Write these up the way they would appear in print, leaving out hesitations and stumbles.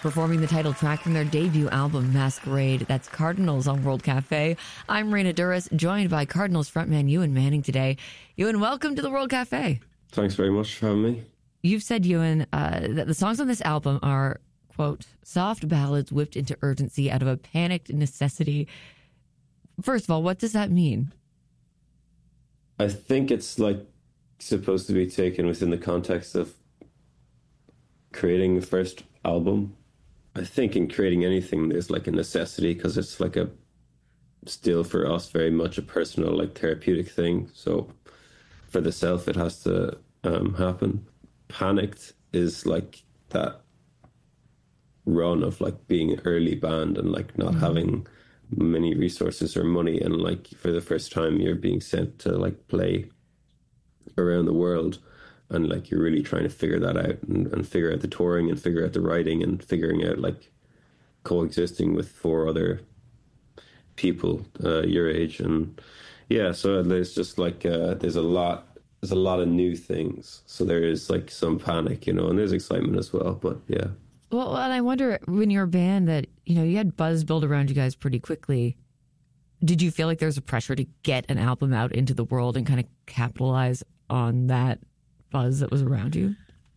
performing the title track from their debut album, Masquerade. That's Cardinals on World Cafe. I'm Raina Duras, joined by Cardinals frontman Ewan Manning today. Ewan, welcome to the World Cafe. Thanks very much for having me. You've said, Ewan, that the songs on this album are, quote, soft ballads whipped into urgency out of a panicked necessity. First of all, what does that mean? I think it's supposed to be taken within the context of creating the first album. I think in creating anything, there's a necessity because it's still for us very much a personal, therapeutic thing. So for the self, it has to happen. Panicked is that run of being an early band and not having many resources or money, and for the first time you're being sent to play around the world, and you're really trying to figure that out and figure out the touring and figure out the writing and figuring out coexisting with 4 other people your age. And yeah, so there's just there's a lot of new things, so there is some panic, and there's excitement as well, but yeah. Well, and I wonder, when you're a band that, you had buzz build around you guys pretty quickly, did you feel like there was a pressure to get an album out into the world and kind of capitalize on that buzz that was around you?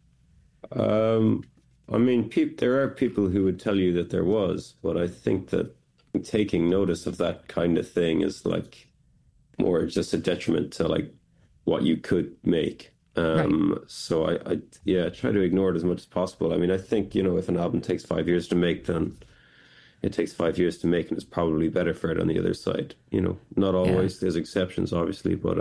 I mean, there are people who would tell you that there was, but I think that taking notice of that kind of thing is more just a detriment to what you could make. Right. So I try to ignore it as much as possible. I mean, I think, if an album takes 5 years to make, then it takes 5 years to make, and it's probably better for it on the other side. Not always. Yeah. There's exceptions, obviously, but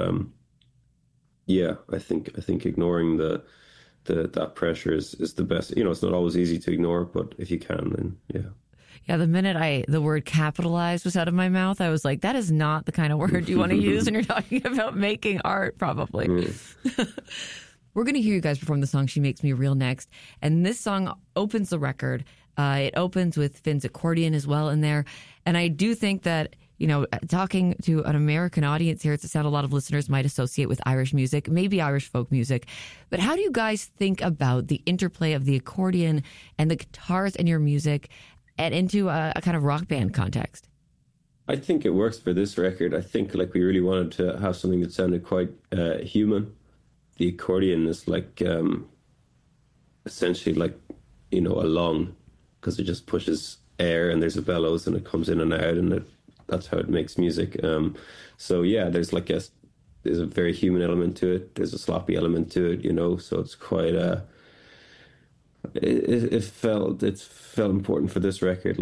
I think ignoring that pressure is the best. It's not always easy to ignore, but if you can, then yeah. Yeah, the minute the word capitalize was out of my mouth, I was like, that is not the kind of word you want to use when you're talking about making art, probably. We're going to hear you guys perform the song She Makes Me Real next. And this song opens the record. It opens with Finn's accordion as well in there. And I do think that, talking to an American audience here, it's a sound a lot of listeners might associate with Irish music, maybe Irish folk music. But how do you guys think about the interplay of the accordion and the guitars in your music and into a kind of rock band context? I think it works for this record. I think we really wanted to have something that sounded quite human. The accordion is essentially a lung, because it just pushes air and there's a bellows and it comes in and out, and that's how it makes music. So yeah, there's a very human element to it. There's a sloppy element to it, so it's quite it felt important for this record,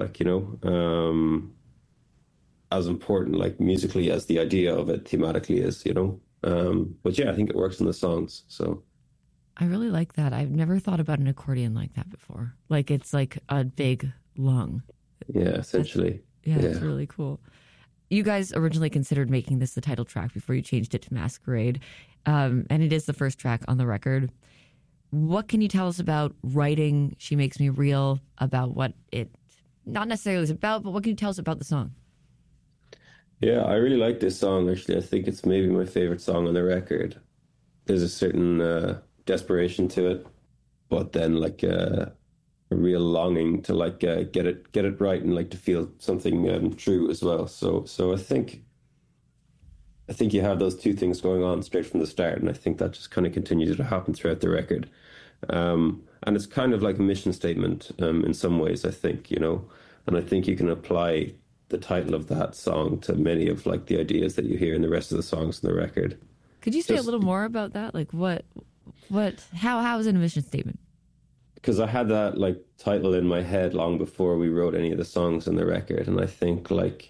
as important musically as the idea of it thematically is, but yeah, I think it works in the songs. So I really like that. I've never thought about an accordion like that before. It's like a big lung. Yeah, essentially. It's really cool. You guys originally considered making this the title track before you changed it to Masquerade, and it is the first track on the record. What can you tell us about writing She Makes Me Real, about what it not necessarily is about, but what can you tell us about the song? Yeah, I really like this song, actually. I think it's maybe my favorite song on the record. There's a certain desperation to it, but then a real longing to get it right and to feel something true as well. So I think you have those two things going on straight from the start, and I think that just kind of continues to happen throughout the record. And it's kind of like a mission statement in some ways, I think, and I think you can apply the title of that song to many of the ideas that you hear in the rest of the songs on the record. Could you say a little more about that? How is it a mission statement? Because I had that title in my head long before we wrote any of the songs on the record, and I think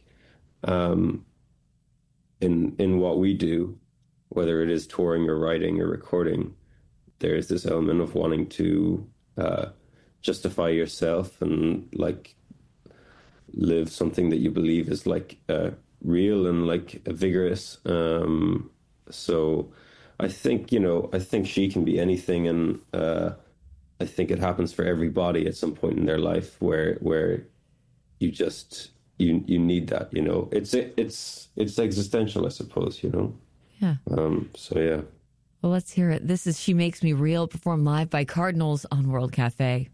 in what we do, whether it is touring or writing or recording, there is this element of wanting to justify yourself and live something that you believe is real and vigorous. So I think she can be anything, and I think it happens for everybody at some point in their life where you just you need that, it's existential, I suppose, Yeah. So yeah. Well, let's hear it. This is She Makes Me Real, performed live by Cardinals on World Cafe.